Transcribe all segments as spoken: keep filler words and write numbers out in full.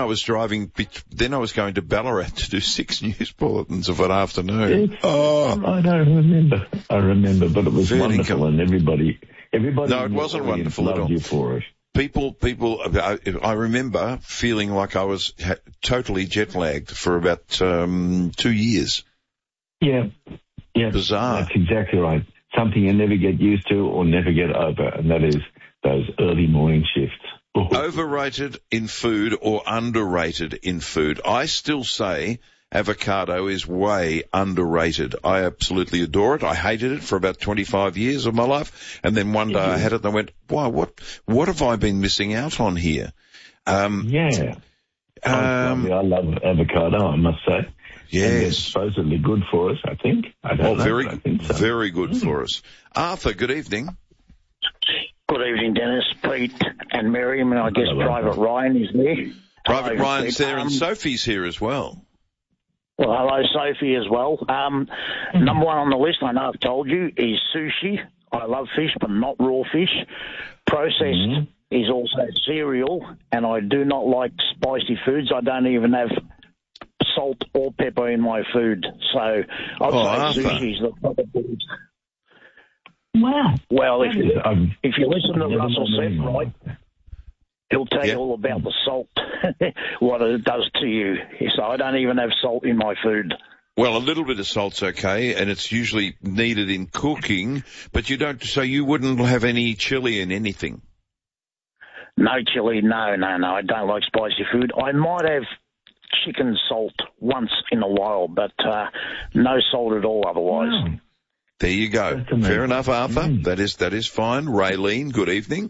I was driving, then I was going to Ballarat to do six news bulletins of an afternoon. Yes. Oh, I don't remember. I remember, but it was Very wonderful, com- and everybody, everybody. No, it wasn't wonderful at loved all. you for it. People, people, I, I remember feeling like I was ha- totally jet lagged for about um, two years. Yeah, yeah. Bizarre. That's exactly right. Something you never get used to or never get over, and that is those early morning shifts. Overrated in food or underrated in food? I still say avocado is way underrated. I absolutely adore it. I hated it for about twenty-five years of my life, and then one day I had it and I went, wow, what, what have I been missing out on here? Um, yeah. Um, I love avocado, I must say. Yes. And it's supposedly good for us, I think. I don't oh, know, very, I think so. very good mm. for us. Arthur, good evening. Good evening, Dennis, Pete and Miriam, and I guess Hello, Private Arthur. Ryan is there. Private Hello, Ryan's Pete. there, and Um, Sophie's here as well. Well, hello, Sophie, as well. Um, Mm. Number one on the list, I know I've told you, is sushi. I love fish, but not raw fish. Processed Mm. is also cereal, and I do not like spicy foods. I don't even have salt or pepper in my food. So I'd Oh, say Arthur. sushi's the proper food. Wow. Well, if you, Um, if you listen to never Russell known Seth, anyone right, like that. he'll tell Yeah. you all about the salt, what it does to you. So I don't even have salt in my food. Well, a little bit of salt's okay, and it's usually needed in cooking, but you don't, so you wouldn't have any chili in anything. No chili, no, no, no. I don't like spicy food. I might have chicken salt once in a while, but uh, no salt at all otherwise. Wow. There you go. That's amazing. Fair enough, Arthur. Mm. That is, that is fine. Raylene, good evening.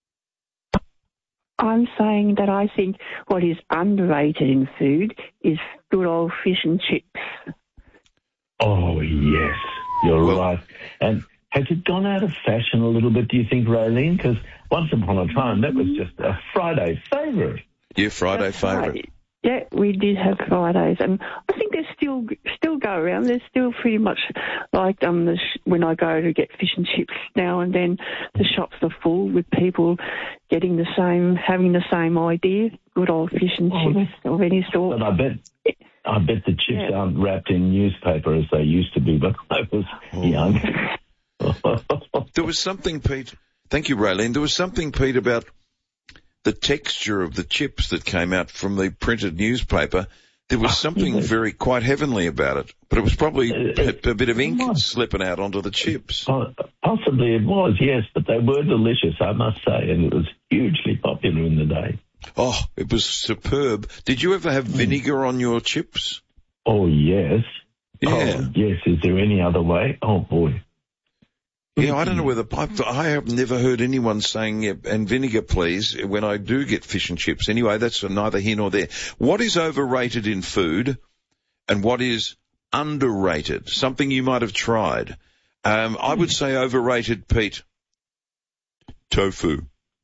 I'm saying that I think what is underrated in food is good old fish and chips. Oh, yes. You're Well- right. And has it gone out of fashion a little bit, do you think, Raylene? Because once upon a time, that was just a Friday favourite. Your Friday That's favourite. right. Yeah, we did have Fridays, and I think they still still go around. They're still pretty much like um the sh- when I go to get fish and chips now and then, the shops are full with people getting the same, having the same idea, good old fish and Oh, chips of any sort. But I bet I bet the chips Yeah. aren't wrapped in newspaper as they used to be when I was Oh. young. There was something, Pete. Thank you, Raylene. There was something, Pete, about the texture of the chips that came out from the printed newspaper. There was something yes. very quite heavenly about it, but it was probably Uh, a, a bit of it ink was. slipping out onto the chips. Po- Possibly it was, yes, but they were delicious, I must say, and it was hugely popular in the day. Oh, it was superb. Did you ever have vinegar on your chips? Oh, yes. Yeah. Oh, yes. Is there any other way? Oh, boy. Yeah, I don't know whether I, I have never heard anyone saying yeah, and vinegar, please, when I do get fish and chips. Anyway, that's neither here nor there. What is overrated in food, and what is underrated? Something you might have tried. Um, I would say overrated, Pete. Tofu.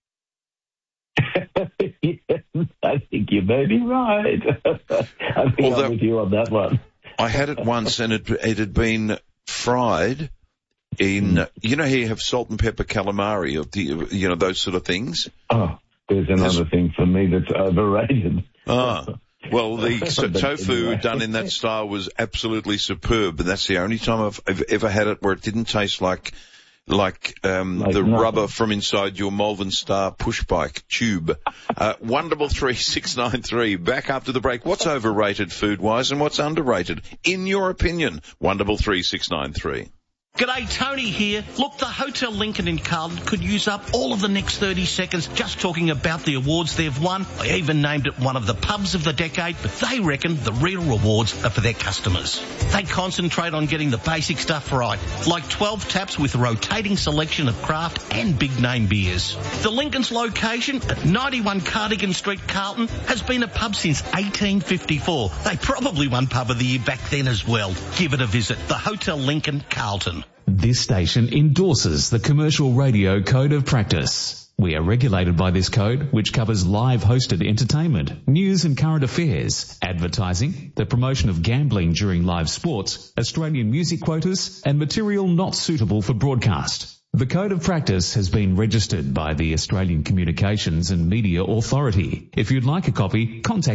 I think you may be right. I think Although- I'm with you on that one. I had it once, and it, it had been fried in. You know, how you have salt and pepper calamari, or the, you know, those sort of things. Oh, there's another There's- thing for me that's overrated. Ah. Well, the so But tofu anyway. done in that style was absolutely superb, and that's the only time I've, I've ever had it where it didn't taste like like um Like the nothing. rubber from inside your Malvern Star push bike tube. Uh, one double three six nine three. Back after the break. What's overrated food wise, and what's underrated in your opinion? One double three six nine three. G'day, Tony here. Look, the Hotel Lincoln in Carlton could use up all of the next thirty seconds just talking about the awards they've won. I even named it one of the pubs of the decade, but they reckon the real rewards are for their customers. They concentrate on getting the basic stuff right, like twelve taps with a rotating selection of craft and big-name beers. The Lincoln's location at ninety-one Cardigan Street, Carlton, has been a pub since eighteen fifty-four. They probably won Pub of the Year back then as well. Give it a visit. The Hotel Lincoln, Carlton. This station endorses the Commercial Radio Code of Practice. We are regulated by this code, which covers live hosted entertainment, news and current affairs, advertising, the promotion of gambling during live sports, Australian music quotas, and material not suitable for broadcast. The Code of Practice has been registered by the Australian Communications and Media Authority. If you'd like a copy, contact